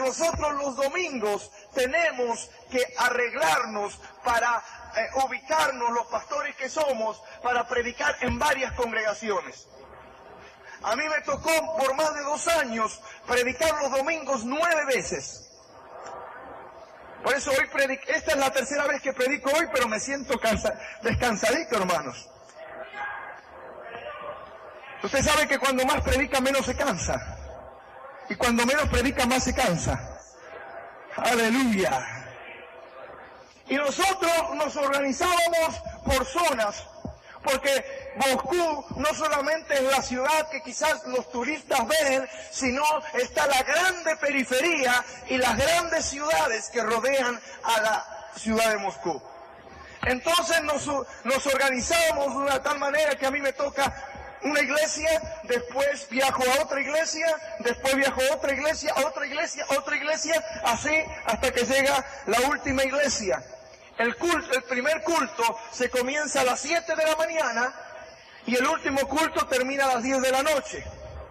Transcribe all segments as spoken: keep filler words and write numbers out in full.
nosotros los domingos tenemos que arreglarnos para eh, ubicarnos, los pastores que somos, para predicar en varias congregaciones. A mí me tocó por más de dos años predicar los domingos nueve veces. Por eso hoy predico, esta es la tercera vez que predico hoy, pero me siento cansa, descansadito, hermanos. Usted sabe que cuando más predica menos se cansa. Y cuando menos predica más se cansa. Aleluya. Y nosotros nos organizábamos por zonas, porque Moscú no solamente es la ciudad que quizás los turistas ven, sino está la grande periferia y las grandes ciudades que rodean a la ciudad de Moscú. Entonces nos, nos organizábamos de una tal manera que a mí me toca una iglesia, después viajo a otra iglesia, después viajo a otra iglesia, a otra iglesia, a otra iglesia, así hasta que llega la última iglesia. El culto, el primer culto se comienza a las siete de la mañana y el último culto termina a las diez de la noche.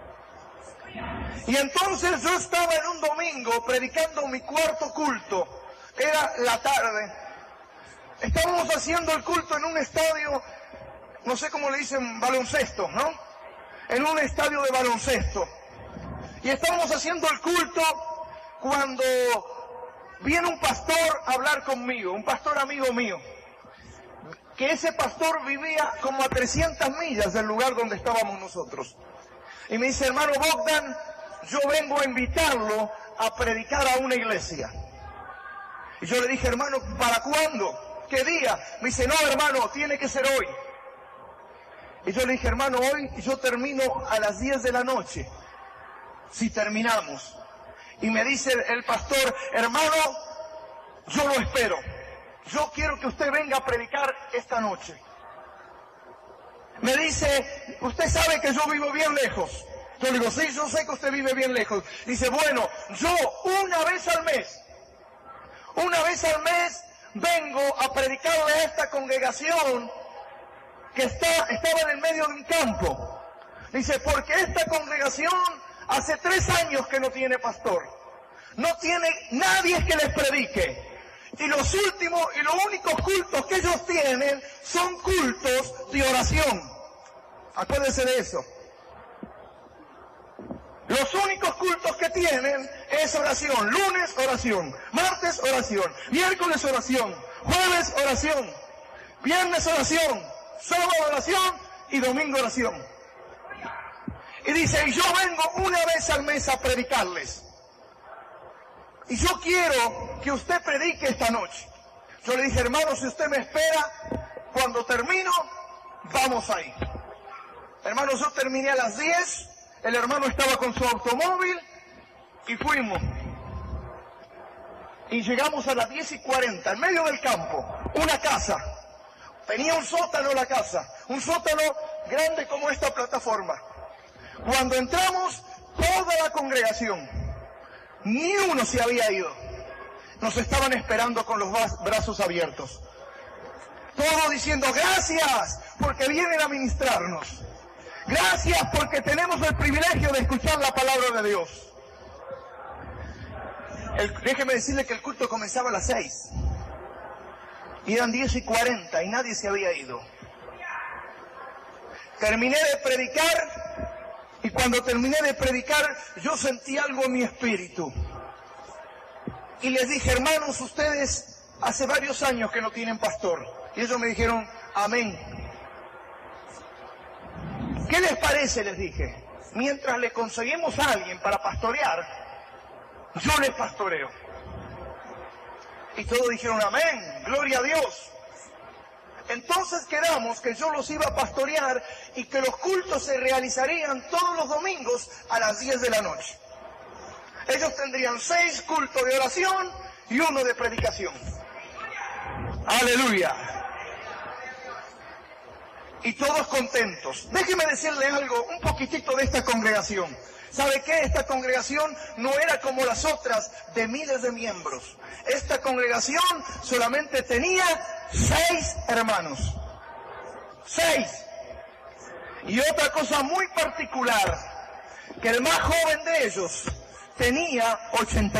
Y entonces yo estaba en un domingo predicando mi cuarto culto, era la tarde. Estábamos haciendo el culto en un estadio, no sé cómo le dicen, baloncesto, ¿no? En un estadio de baloncesto. Y estábamos haciendo el culto cuando viene un pastor a hablar conmigo, un pastor amigo mío, que ese pastor vivía como a trescientas millas del lugar donde estábamos nosotros. Y me dice, hermano Bogdan, yo vengo a invitarlo a predicar a una iglesia. Y yo le dije, hermano, ¿para cuándo? ¿Qué día? Me dice, no, hermano, tiene que ser hoy. Y yo le dije, hermano, hoy yo termino a las diez de la noche, si terminamos. Y me dice el pastor, hermano, yo lo espero. Yo quiero que usted venga a predicar esta noche. Me dice, usted sabe que yo vivo bien lejos. Yo le digo, sí, yo sé que usted vive bien lejos. Dice, bueno, yo una vez al mes, una vez al mes vengo a predicarle a esta congregación que está, estaba en el medio de un campo. Dice, porque esta congregación hace tres años que no tiene pastor. No tiene nadie que les predique. Y los últimos y los únicos cultos que ellos tienen son cultos de oración. Acuérdense de eso. Los únicos cultos que tienen es oración. Lunes, oración. Martes, oración. Miércoles, oración. Jueves, oración. Viernes, oración. Sábado, oración. Y domingo, oración. Y dice, y yo vengo una vez al mes a predicarles. Y yo quiero que usted predique esta noche. Yo le dije, hermano, si usted me espera, cuando termino, vamos ahí. Hermano, yo terminé a las diez, el hermano estaba con su automóvil y fuimos. Y llegamos a las diez y cuarenta, en medio del campo, una casa. Tenía un sótano la casa, un sótano grande como esta plataforma. Cuando entramos, toda la congregación, ni uno se había ido. Nos estaban esperando con los brazos abiertos. Todos diciendo, gracias, porque vienen a ministrarnos. Gracias, porque tenemos el privilegio de escuchar la palabra de Dios. El, déjeme decirle que el culto comenzaba a las seis. Y eran diez y cuarenta y nadie se había ido. Terminé de predicar. Y cuando terminé de predicar, yo sentí algo en mi espíritu. Y les dije, hermanos, ustedes hace varios años que no tienen pastor. Y ellos me dijeron, amén. ¿Qué les parece? Les dije. Mientras le conseguimos a alguien para pastorear, yo les pastoreo. Y todos dijeron, amén, gloria a Dios. Entonces quedamos que yo los iba a pastorear y que los cultos se realizarían todos los domingos a las diez de la noche. Ellos tendrían seis cultos de oración y uno de predicación. Aleluya. Y todos contentos. Déjeme decirle algo, un poquitito de esta congregación. ¿Sabe qué? Esta congregación no era como las otras de miles de miembros. Esta congregación solamente tenía seis hermanos. Seis. Y otra cosa muy particular, que el más joven de ellos tenía ochenta